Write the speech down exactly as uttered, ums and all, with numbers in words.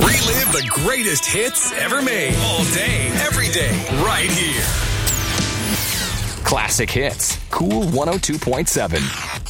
Relive the greatest hits ever made. All day, every day, right here. Classic Hits. Cool one oh two point seven.